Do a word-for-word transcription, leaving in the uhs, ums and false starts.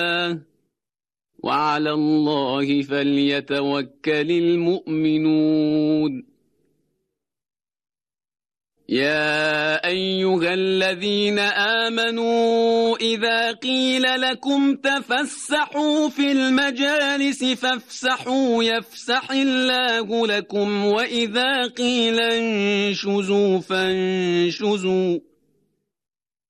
وعلى الله فليتوكل المؤمنون يا أيها الذين آمنوا إذا قيل لكم تفسحوا في المجالس فافسحوا يفسح الله لكم وإذا قيل انشزوا فانشزوا